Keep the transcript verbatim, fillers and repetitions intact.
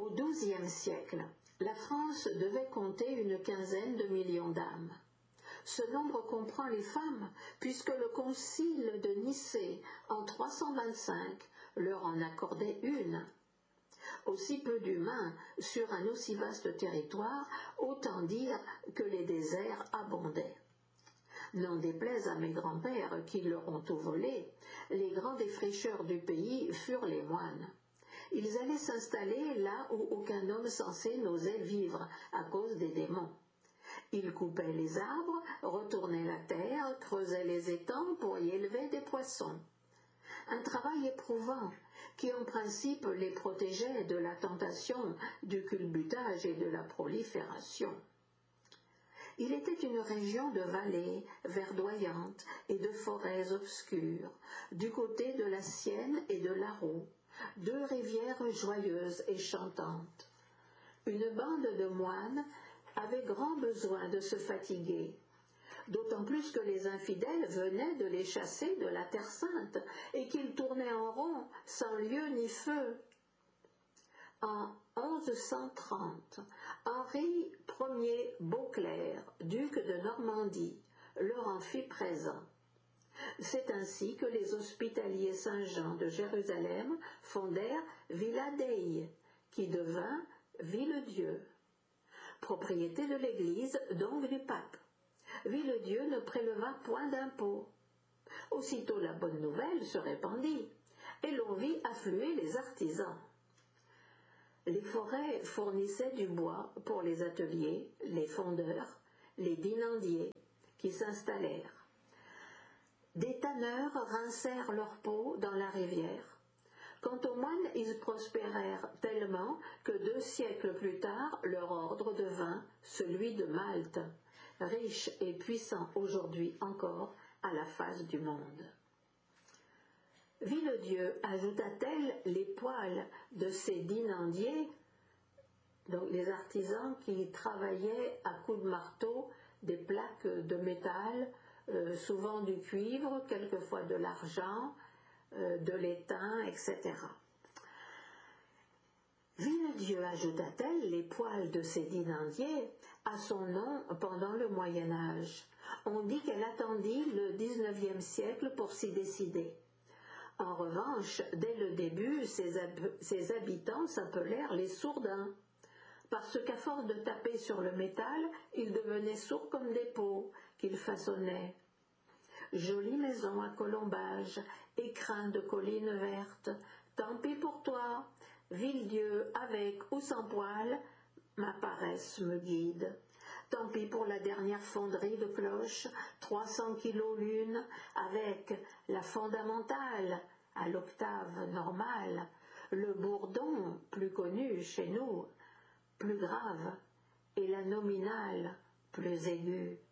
Au douzième siècle, la France devait compter une quinzaine de millions d'âmes. Ce nombre comprend les femmes, puisque le concile de Nicée, en trois cent vingt-cinq, leur en accordait une. Aussi peu d'humains sur un aussi vaste territoire, autant dire que les déserts abondaient. N'en déplaise à mes grands-pères qui leur ont tout volé, les grands défricheurs du pays furent les moines. Ils allaient s'installer là où aucun homme sensé n'osait vivre à cause des démons. Ils coupaient les arbres, retournaient la terre, creusaient les étangs pour y élever des poissons. Un travail éprouvant qui en principe les protégeait de la tentation du culbutage et de la prolifération. Il était une région de vallées verdoyantes et de forêts obscures, du côté de la Sienne et de l'Arroux, deux rivières joyeuses et chantantes. Une bande de moines avait grand besoin de se fatiguer, d'autant plus que les infidèles venaient de les chasser de la Terre Sainte et qu'ils tournaient en rond sans lieu ni feu. En onze cent trente, Henri Ier Beauclerc, duc de Normandie, leur en fit présent. C'est ainsi que les hospitaliers Saint-Jean de Jérusalem fondèrent Villa Dei, qui devint Ville-Dieu, propriété de l'Église, donc du pape. Ville-Dieu ne préleva point d'impôts. Aussitôt la bonne nouvelle se répandit, et l'on vit affluer les artisans. Les forêts fournissaient du bois pour les ateliers, les fondeurs, les dinandiers qui s'installèrent. Des tanneurs rincèrent leur peau dans la rivière. Quant aux moines, ils prospérèrent tellement que deux siècles plus tard, leur ordre devint celui de Malte, riche et puissant aujourd'hui encore à la face du monde. Villedieu, ajouta-t-elle, les poils de ces dinandiers, donc les artisans qui travaillaient à coups de marteau des plaques de métal, euh, souvent du cuivre, quelquefois de l'argent, euh, de l'étain, et cetera. Villedieu, ajouta-t-elle, les poils de ces dinandiers, a son nom pendant le Moyen-Âge. On dit qu'elle attendit le dix-neuvième siècle pour s'y décider. En revanche, dès le début, ses, hab- ses habitants s'appelèrent les sourdins, parce qu'à force de taper sur le métal, ils devenaient sourds comme des pots qu'ils façonnaient. Jolie maison à colombage, écrin de collines vertes, tant pis pour toi, Villedieu, avec ou sans poil, ma paresse me guide. Tant pis pour la dernière fonderie de cloches, trois cents kilos l'une, avec la fondamentale à l'octave normale, le bourdon, plus connu chez nous, plus grave, et la nominale, plus aiguë.